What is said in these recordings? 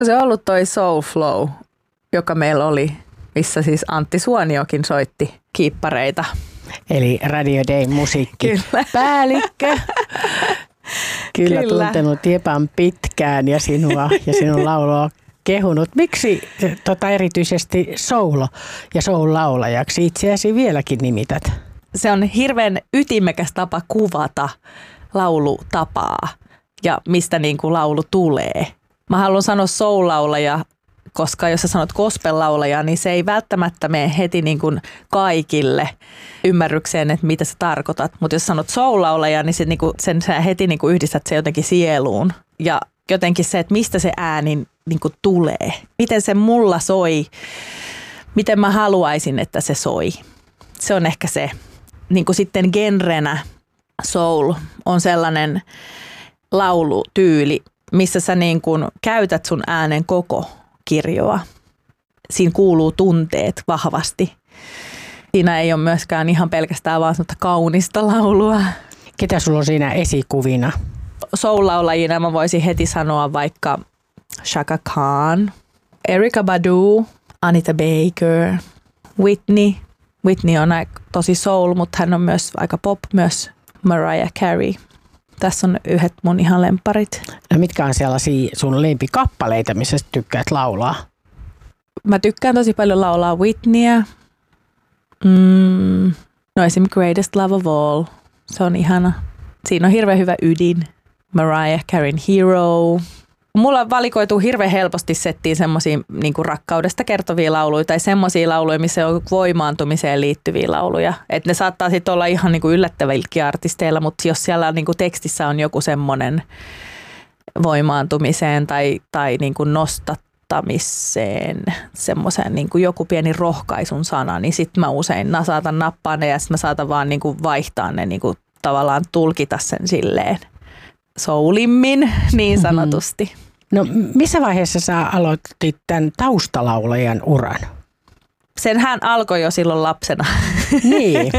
Se on ollut toi Soul Flow, joka meillä oli, missä siis Antti Suoniokin soitti kiippareita. Eli Radio Day musiikkipäällikkö. Kyllä tuntenut Jepan pitkään ja sinua ja sinun laulua kehunut. Miksi erityisesti soul ja soul-laulajaksi itseäsi vieläkin nimität? Se on hirveän ytimekäs tapa kuvata laulutapaa ja mistä niin kuin laulu tulee. Mä haluan sanoa soul-laulaja, koska jos sä sanot gospel-laulaja, niin se ei välttämättä mene heti niin kuin kaikille ymmärrykseen, että mitä sä tarkoitat. Mutta jos sanot soul-laulaja, niin sen sä heti niin kuin yhdistät se jotenkin sieluun. Ja jotenkin se, että mistä se ääni niin kuin tulee. Miten se mulla soi, miten mä haluaisin, että se soi. Se on ehkä se. Niin kuin sitten genrenä soul on sellainen laulutyyli, missä sä niin kuin käytät sun äänen koko kirjoa. Siinä kuuluu tunteet vahvasti. Siinä ei ole myöskään ihan pelkästään vaan sellaista kaunista laulua. Ketä sulla on siinä esikuvina? Soul-laulajina mä voisin heti sanoa vaikka Chaka Khan, Erykah Badu, Anita Baker, Whitney. Whitney on tosi soul, mutta hän on myös aika pop, myös Mariah Carey. Tässä on yhdet mun ihan lempparit. No mitkä on sellaisia sun lempikappaleita, missä sä tykkäät laulaa? Mä tykkään tosi paljon laulaa Whitneyä. No esimerkiksi Greatest Love of All. Se on ihana. Siinä on hirveän hyvä ydin. Mariah Careyn Hero. Mulla valikoituu hirveän helposti settiin semmoisia niin kuin rakkaudesta kertovia lauluja tai semmoisia lauluja, missä on voimaantumiseen liittyviä lauluja. Et ne saattaa sitten olla ihan niin kuin yllättävilläkin artisteilla, mutta jos siellä niin kuin tekstissä on joku semmoinen voimaantumiseen tai niin kuin nostattamiseen, semmoisen niin kuin joku pieni rohkaisun sana, niin sitten mä usein saatan nappaa ne ja sitten mä saatan vaan niin kuin vaihtaa ne, niin kuin tavallaan tulkita sen silleen soulimmin niin sanotusti. No missä vaiheessa sä aloitit tämän taustalaulajan uran? Senhän alkoi jo silloin lapsena. Niin.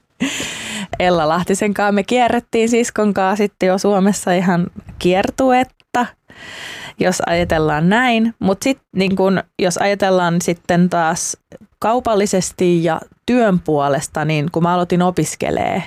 Ella Lahtisen kanssa me kierrettiin siskon kanssa sitten jo Suomessa ihan kiertuetta, jos ajatellaan näin. Mutta sitten niin jos ajatellaan sitten taas kaupallisesti ja työn puolesta, niin kun mä aloitin opiskelemaan,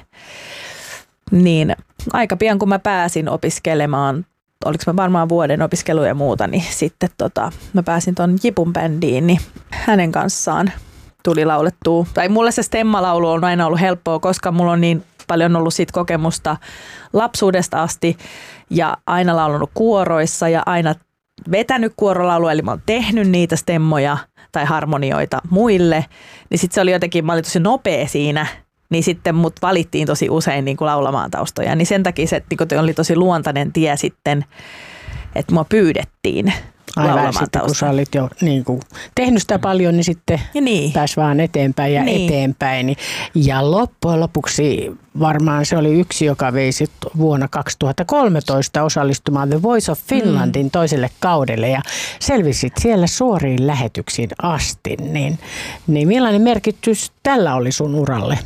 niin aika pian kun mä pääsin opiskelemaan, oliko mä varmaan vuoden opiskelu ja muuta, niin sitten mä pääsin ton Jipun bändiin, niin hänen kanssaan tuli laulettua. Tai mulle se stemmalaulu on aina ollut helppoa, koska mulla on niin paljon ollut siitä kokemusta lapsuudesta asti ja aina laulunut kuoroissa ja aina vetänyt kuorolaulua, eli mä oon tehnyt niitä stemmoja tai harmonioita muille, niin sitten se oli jotenkin, mä olin tosi nopea siinä, niin sitten mut valittiin tosi usein niin kuin laulamaan taustoja. Niin sen takia se niin kuin oli tosi luontainen tie sitten, että mua pyydettiin laulamaan sitten, kun sä taustoja. olit jo niin kuin tehnyt sitä paljon, niin sitten pääsi vaan eteenpäin ja eteenpäin. Ja loppujen lopuksi varmaan se oli yksi, joka vei vuonna 2013 osallistumaan The Voice of Finlandin toiselle kaudelle ja selvisit siellä suoriin lähetyksiin asti. Niin millainen merkitys tällä oli sun uralle?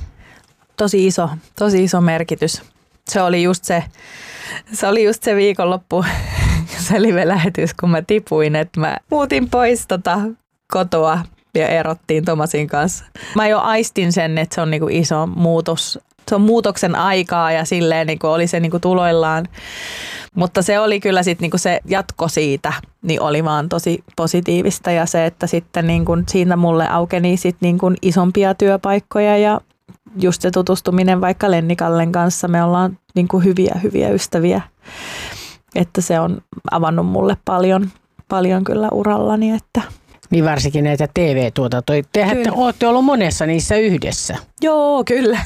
Tosi iso merkitys. Se oli just se viikonloppu, se live-lähetys, kun mä tipuin, että mä muutin pois kotoa ja erottiin Tomasin kanssa. Mä jo aistin sen, että se on niinku iso muutos. Se on muutoksen aikaa ja silleen niinku oli se niinku tuloillaan. Mutta se oli kyllä sitten niinku se jatko siitä, niin oli vaan tosi positiivista ja se, että sitten niinku siinä mulle aukeni sitten niinku isompia työpaikkoja ja just se tutustuminen vaikka Lennikallen kanssa, me ollaan niin kuin hyviä ystäviä, että se on avannut mulle paljon kyllä urallani. Että. Niin varsinkin näitä TV-tuotantoja. Tehän olette ollut monessa niissä yhdessä. Joo, kyllä.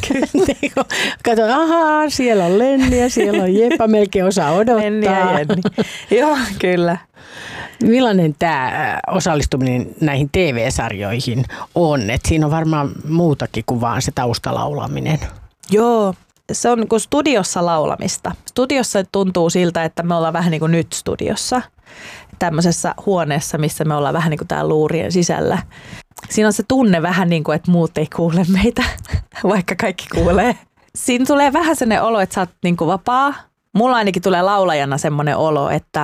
Kato, ahaa, siellä on Lenni ja siellä on Jeppa, melkein osaa odottaa. Lenni ja Jenni. Joo, kyllä. Millainen tämä osallistuminen näihin TV-sarjoihin on? Et siinä on varmaan muutakin kuin vaan se taustalaulaminen. Joo, se on niin kuin studiossa laulamista. Studiossa tuntuu siltä, että me ollaan vähän niin kuin nyt studiossa. Tämmöisessä huoneessa, missä me ollaan vähän niin kuin täällä luurien sisällä. Siinä on se tunne vähän niin kuin, että muut ei kuule meitä, vaikka kaikki kuulee. Siinä tulee vähän sellainen olo, että sä oot niin kuin vapaa. Mulla ainakin tulee laulajana semmoinen olo, että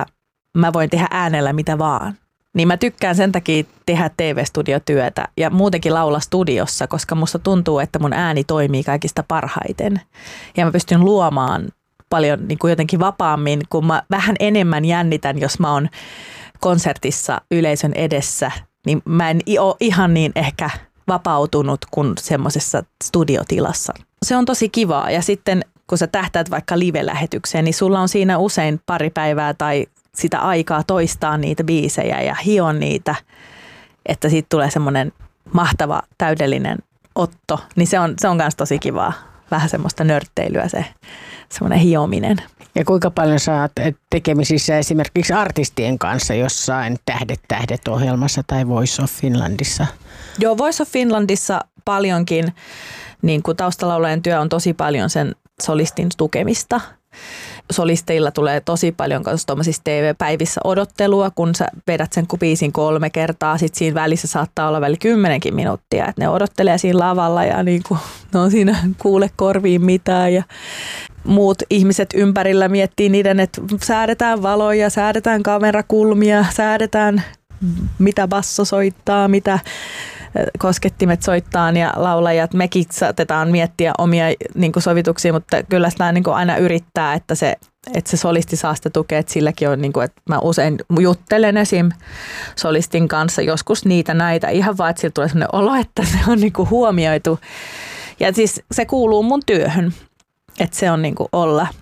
mä voin tehdä äänellä mitä vaan. Niin mä tykkään sen takia tehdä TV-studiotyötä ja muutenkin laulaa studiossa, koska musta tuntuu, että mun ääni toimii kaikista parhaiten. Ja mä pystyn luomaan paljon niin kuin jotenkin vapaammin, kun mä vähän enemmän jännitän, jos mä oon konsertissa yleisön edessä, niin mä en ole ihan niin ehkä vapautunut kuin semmoisessa studiotilassa. Se on tosi kivaa ja sitten kun sä tähtäät vaikka live-lähetykseen, niin sulla on siinä usein pari päivää tai sitä aikaa toistaa niitä biisejä ja hion niitä, että siitä tulee semmoinen mahtava, täydellinen otto, niin se on myös tosi kivaa. Vähän semmoista nörtteilyä se semmoinen hiominen. Ja kuinka paljon sä oot tekemisissä esimerkiksi artistien kanssa jossain Tähdet -ohjelmassa tai Voice of Finlandissa? Joo, Voice of Finlandissa paljonkin, niin kuin taustalaulajan työ on tosi paljon sen solistin tukemista. Solisteilla tulee tosi paljon tuollaisissa TV-päivissä odottelua, kun sä vedät sen biisin 3 kertaa, sitten siinä välissä saattaa olla väli 10 minuuttia, että ne odottelee siinä lavalla ja niin kuin, no siinä kuule korviin mitään ja muut ihmiset ympärillä miettii niiden, että säädetään valoja, säädetään kamerakulmia, säädetään mitä basso soittaa, mitä koskettimet soittaa ja laulajat. Mekin saatetaan miettiä omia niin kuin sovituksia, mutta kyllä sitä niin kuin aina yrittää, että se solisti saa sitä tukea. Että silläkin on, niin kuin, että mä usein juttelen esim. Solistin kanssa joskus niitä näitä ihan vaan, että sillä tulee sellainen olo, että se on niin kuin huomioitu. Ja siis se kuuluu mun työhön, että se on niin kuin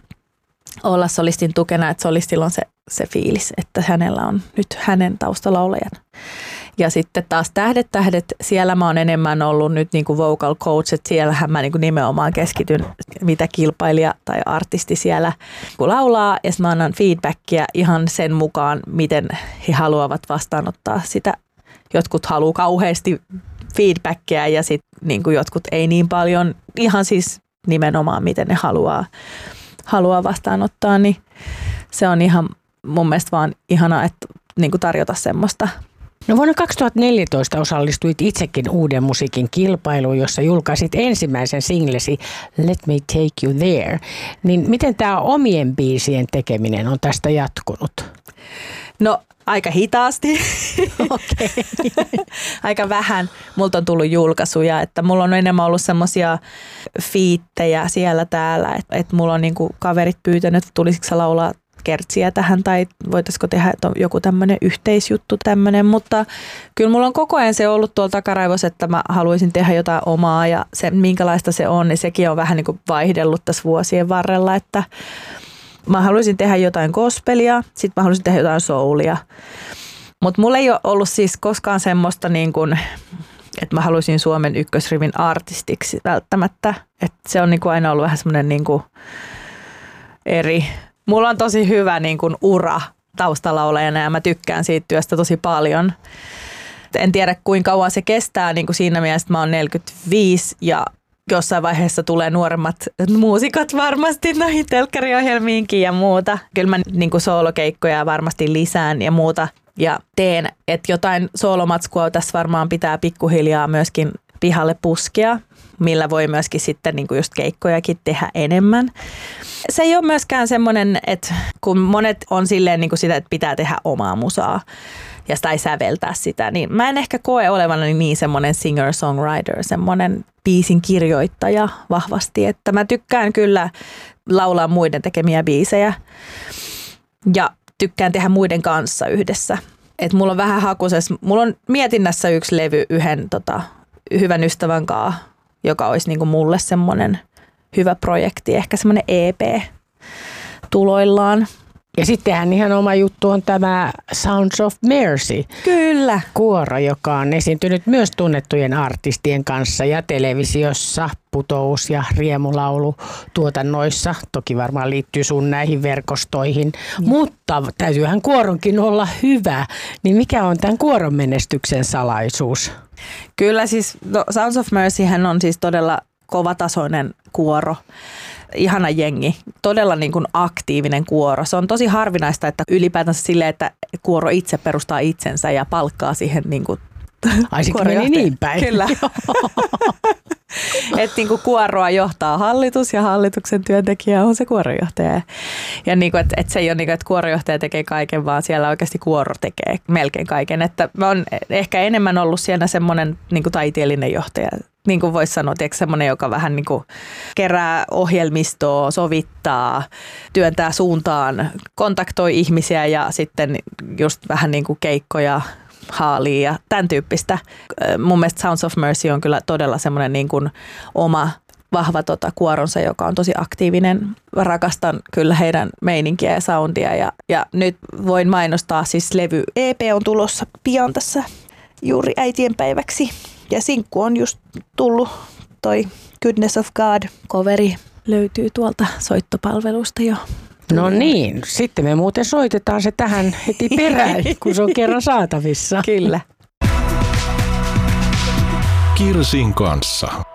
olla solistin tukena, että solistilla on se fiilis, että hänellä on nyt hänen taustalaulajan. Ja sitten taas Tähdet, siellä mä oon enemmän ollut nyt niin kuin vocal coach, että siellähän mä niin kuin nimenomaan keskityn, mitä kilpailija tai artisti siellä laulaa, ja sitten mä annan feedbackia ihan sen mukaan, miten he haluavat vastaanottaa sitä. Jotkut haluaa kauheasti feedbackia ja sitten niin kuin jotkut ei niin paljon, ihan siis nimenomaan miten ne haluaa vastaanottaa, niin se on ihan mun mielestä vaan ihanaa, että niin kuin tarjota semmoista. No vuonna 2014 osallistuit itsekin uuden musiikin kilpailuun, jossa julkaisit ensimmäisen singlesi Let Me Take You There. Niin miten tämä omien biisien tekeminen on tästä jatkunut? No aika hitaasti. Okay. Aika vähän. Multa on tullut julkaisuja, että mulla on enemmän ollut semmoisia fiittejä siellä täällä, että mulla on niinku kaverit pyytänyt, että tulisiko laulaa kertsiä tähän tai voitaisiko tehdä joku tämmöinen yhteisjuttu tämmöinen, mutta kyllä mulla on koko ajan se ollut tuolla takaraivossa, että mä haluaisin tehdä jotain omaa ja se minkälaista se on, niin sekin on vähän niin kuin vaihdellut tässä vuosien varrella, että mä haluaisin tehdä jotain gospelia, sitten mä haluaisin tehdä jotain soulia, mutta mulla ei ole ollut siis koskaan semmoista niin kuin, että mä haluaisin Suomen ykkösrivin artistiksi välttämättä, että se on niin kuin aina ollut vähän semmoinen niin kuin eri. Mulla on tosi hyvä niin kuin ura taustalaulajana ja mä tykkään siitä työstä tosi paljon. En tiedä kuinka kauan se kestää niin kuin siinä mielessä, että mä oon 45 ja jossain vaiheessa tulee nuoremmat muusikot varmasti noihin telkkariohjelmiinkin ja muuta. Kyllä mä niin kuin soolokeikkoja varmasti lisään ja muuta ja teen, että jotain soolomatskua tässä varmaan pitää pikkuhiljaa myöskin pihalle puskea, millä voi myöskin sitten niin kuin just keikkojakin tehdä enemmän. Se ei ole myöskään semmoinen, että kun monet on silleen niin kuin sitä, että pitää tehdä omaa musaa ja sitä ei säveltää sitä, niin mä en ehkä koe olevani niin semmoinen singer-songwriter, semmoinen biisin kirjoittaja vahvasti, että mä tykkään kyllä laulaa muiden tekemiä biisejä ja tykkään tehdä muiden kanssa yhdessä. Et mulla on vähän hakusessa, mulla on mietinnässä yksi levy yhden hyvän ystävän kanssa, joka olisi niinku mulle semmoinen hyvä projekti, ehkä semmoinen EP tuloillaan. Ja sittenhän ihan oma juttu on tämä Sounds of Mercy. Kyllä. Kuoro, joka on esiintynyt myös tunnettujen artistien kanssa ja televisiossa, putous- ja riemulaulutuotannoissa. Toki varmaan liittyy sun näihin verkostoihin, mutta täytyyhän kuoronkin olla hyvä. Niin mikä on tämän kuoron menestyksen salaisuus? Kyllä siis Sounds of Mercyhän on siis todella kovatasoinen kuoro. Ihana jengi, todella niin kuin aktiivinen kuoro. Se on tosi harvinaista, että ylipäätänsä silleen, että kuoro itse perustaa itsensä ja palkkaa siihen niin kuin ai se meni niin päin. Kyllä. että niin kuin kuoroa johtaa hallitus ja hallituksen työntekijä on se kuorojohtaja. Ja niin kuin, että se ei ole niin kuin, että kuorojohtaja tekee kaiken, vaan siellä oikeasti kuoro tekee melkein kaiken. Että mä oon ehkä enemmän ollut siellä semmoinen niin kuin taiteellinen johtaja. Niin kuin voisi sanoa, että semmoinen, joka vähän niin kuin kerää ohjelmistoa, sovittaa, työntää suuntaan, kontaktoi ihmisiä ja sitten just vähän niin kuin keikkoja haalii ja tämän tyyppistä. Mun mielestä Sounds of Mercy on kyllä todella semmoinen niin kuin oma vahva kuoronsa, joka on tosi aktiivinen. Rakastan kyllä heidän meininkiä ja soundia ja nyt voin mainostaa, siis levy EP on tulossa pian tässä juuri äitienpäiväksi. Ja sinkku on just tullut, toi Goodness of God-coveri löytyy tuolta soittopalvelusta jo. No niin, sitten me muuten soitetaan se tähän heti perään, kun se on kerran saatavissa. Kyllä. Kirsin kanssa.